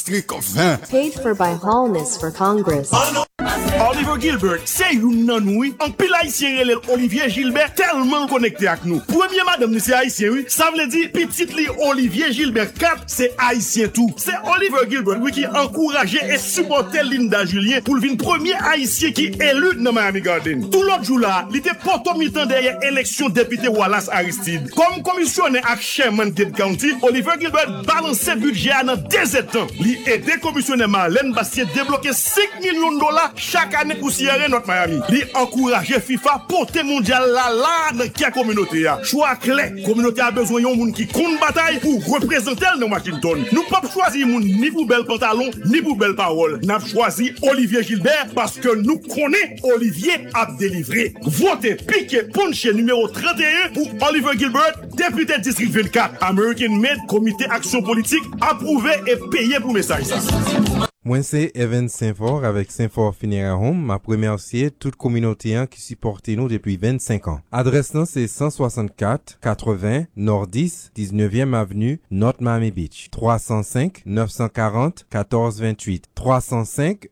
District of 20. Paid for by Hallness for Congress. Oliver Gilbert, c'est une nan oui. En pile haïtien relève Olivier Gilbert tellement connecté avec nous. Premier madame c'est haïtien oui. Ça veut dire petite li Olivier Gilbert 4 c'est haïtien tout. C'est Oliver Gilbert oui qui encourageait et supportait Linda Julien pour le premier haïtien qui élu dans Miami Garden. Tout l'autre jour là, il était porte militant derrière élection député Wallace Aristide. Comme commissionnaire à Sherman Dade County, Oliver Gilbert balançait budget dans 2 ans. Il aidait commissionnaire Marlène Bastien débloquer $5 millions chaque année pour Sierra notre Miami. Il encourageait FIFA porter mondial là dans quelle communauté a. Choix clair, communauté a besoin d'un monde qui compte bataille pour représenter dans Washington. Nous pas choisir monde ni pour bel pantalon ni pour belle parole. Nous choisi Olivier Gilbert parce que nous connaissons Olivier a délivré. Votez piqué punché numéro 31 pour Oliver Gilbert, député district 24, American Made Comité Action Politique, approuvé et payé pour message ça. Moi, c'est Evan Saint-Fort avec Saint-Fort Funeral Home. Ma première remercier toute communauté qui supporte nous depuis 25 ans. Adresse non, c'est 164 80 Nord 10 19e avenue North Miami Beach. 305 940 1428. 305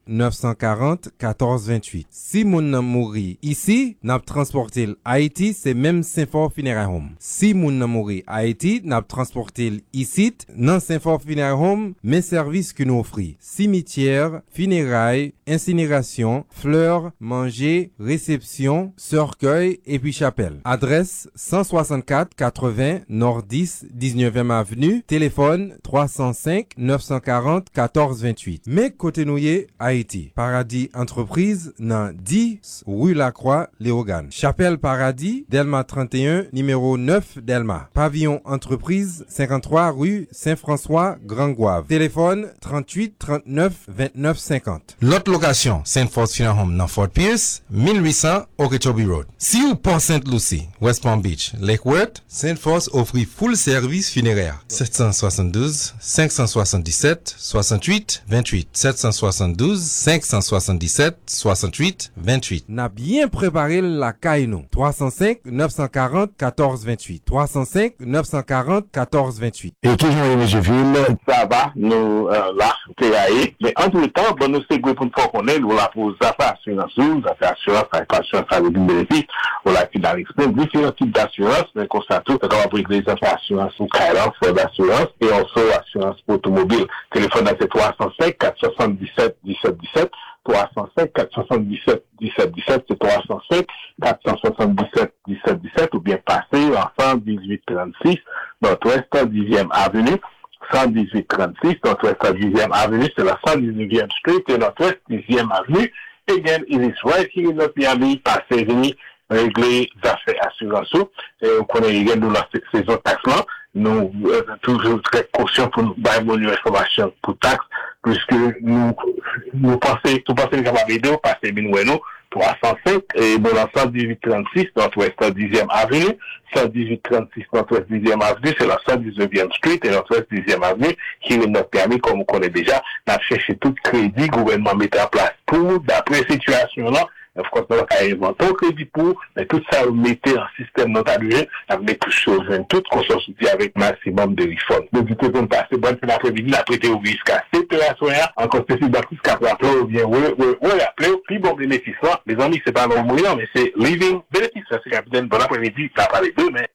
940 1428. Si moun nan mouri ici, n'a transporté Haïti, c'est même Saint-Fort Funeral Home. Si moun nan mouri Haïti, n'a transporté ici, dans Saint-Fort Funeral Home, mes services que nous offrons. Cimetière, funérailles, incinération, fleurs, manger, réception, cercueil et puis chapelle. Adresse 164 80 Nord 10 19e avenue. Téléphone 305 940 1428. Mais côté nouye Haïti. Paradis Entreprise dans 10 rue Lacroix, Léogane. Chapelle Paradis, Delma 31, numéro 9 Delma. Pavillon Entreprise 53 rue Saint-François, Grand Goave. Téléphone 38 39 29 50. L'autre location, Saint-Fort Funeral Home dans Fort Pierce, 1800 Okeechobee Road. Si vous pensez Saint Lucie, West Palm Beach, Lake Worth, Saint-Fort offre full service funéraire. 772 577 68 28. 772 577 68 28. N'a bien préparé la caille nous. 305 940 14 28. 305 940 14 28. Et toujours Ville, ça va, nous là, TAE. Mais entre temps, bon, nous c'est pour nous faire connaître, ou là pour affaires assurance, avec des bénéfices, ou là qui dans l'expérience, différents types d'assurance, mais comme ça tout, on va prendre des assurances ou carence d'assurance, et also assurance automobile. Téléphone c'est 305 477 17 17. 305 477 17 17, c'est 305 477 17 17, ou bien passer en 11836, Nord-Ouest 10e avenue. 11836, Nord-Ouest 10e avenue, c'est la 119e street, et Nord-Ouest 10e avenue. Again, it is right here in North Miami, passez venir régler les affaires assurance. Et on connaît également dans la saison taxe là, nous toujours très conscients pour nous donner une information pour taxe, puisque nous pensons, tout passer capable vidéo, passer Binoueno, 305, et dans la 11836, Nord-Ouest 10e avenue, 11836, Nord-Ouest 10e avenue, c'est la 119e street, et Nord-Ouest 10e avenue, qui est notre permis, comme on connaît déjà, n'a cherché tout crédit, gouvernement mettait en place pour, d'après situation là, of course, nous avons inventé un crédit pour, mais tout ça, vous mettez un système notarié, vous mettez tout chose, tout consortium avec maximum de refunds. Donc, du coup, on passe bonne fin d'après-midi, la prêté au risque à 7 heures, encore spécifique d'artiste qui a appelé, ou bien, appelé, puis bon bénéfice, là. Les amis, c'est pas non moyen, mais c'est living bénéfice. C'est capitaine, bon après-midi, ça parle de mais.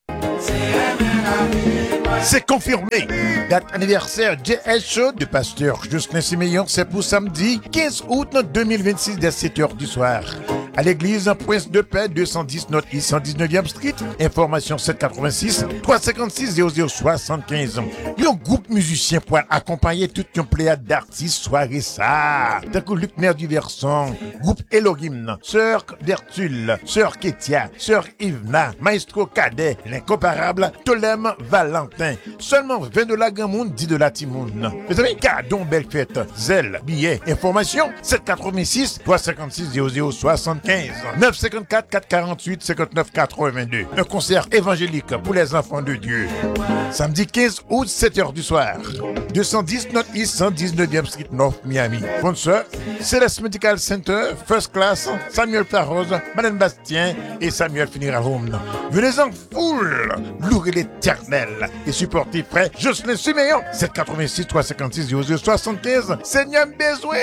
C'est confirmé. Date anniversaire JS Show de pasteur Justin Simeon, c'est pour samedi 15 août 2026 dès 7h du soir. À l'église Prince de Paix 210 North East 119e Street. Information 786 356 0075. Un groupe musicien pour accompagner toute une pléiade d'artistes soirée ça. D'un coup Luc Nair du Verson, groupe Elohim, Sœur Vertul, Sœur Ketia, Sœur Yvna, Maestro Cadet, l'incomparable Tolem Valentin. Seulement $20 grand monde, $10 Timoun. Mes amis, cadeau belle fête. Zelle, billets, information 786 356 0075. 75 954 448 59 82. Un concert évangélique pour les enfants de Dieu. Samedi 15 août, 7h du soir. 210 North East 119e Street North, Miami. Sponsor, Céleste Medical Center, First Class, Samuel Tarose, Madame Bastien et Samuel Funeral Home. Venez en foule, louer l'Éternel et supporter frère Jocelyn Siméon, 786 356 0075. Seigneur besoin.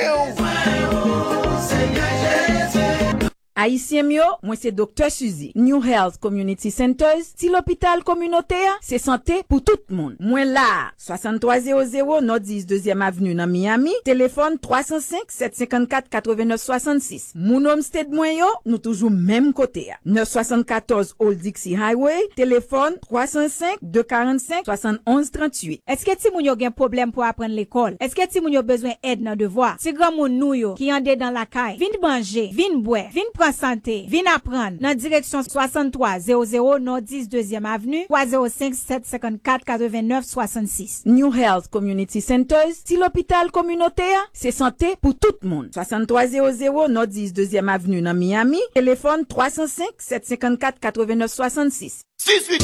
Haïtien mio, moi c'est Dr. Suzy. New Health Community Centers, si l'hôpital communautaire, c'est santé pour tout le monde. Moi là, 6300 North 10 2e avenue dans Miami, téléphone 305 754 89 66. Mon homestead moi yo, nous toujours même côté. 974 Old Dixie Highway, téléphone 305 245 71 38. Est-ce que ti moun yo gen problème pour apprendre l'école? Est-ce que ti moun yo besoin aide dans devoir? Si grand moun nou yo qui ande dans la caille, vin manger, vin boire, vin prendre santé, vin apprendre dans direction 6300 Nord 10 2e avenue 305 754 89 66. New Health Community Centers, si l'hôpital communautaire, c'est santé pour tout le monde. 6300 Nord 10 2e avenue dans Miami, téléphone 305 754 89 66.